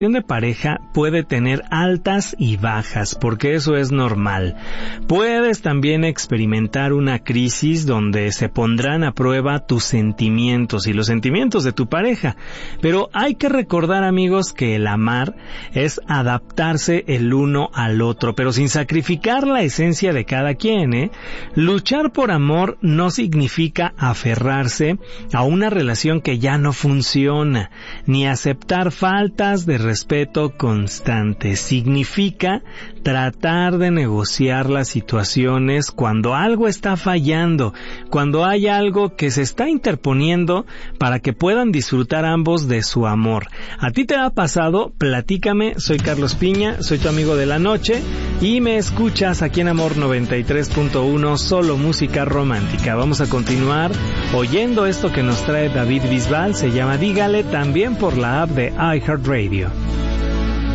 de pareja puede tener altas y bajas, porque eso es normal. Puedes también experimentar una crisis donde se pondrán a prueba tus sentimientos y los sentimientos de tu pareja. Pero hay que recordar, amigos, que el amar es adaptarse el uno al otro, pero sin sacrificar la esencia de cada quien, ¿eh? Luchar por amor no significa aferrarse a una relación que ya no funciona, ni aceptar faltas de respeto constante. Significa tratar de negociar las situaciones cuando algo está fallando, cuando hay algo que se está interponiendo para que puedan disfrutar ambos de su amor. ¿A ti te ha pasado? Platícame. Soy Carlos Piña, soy tu amigo de la noche y me escuchas aquí en Amor 93.1, solo música romántica. Vamos a continuar oyendo esto que nos trae David Bisbal, se llama Dígale, también por la app de iHeartRadio.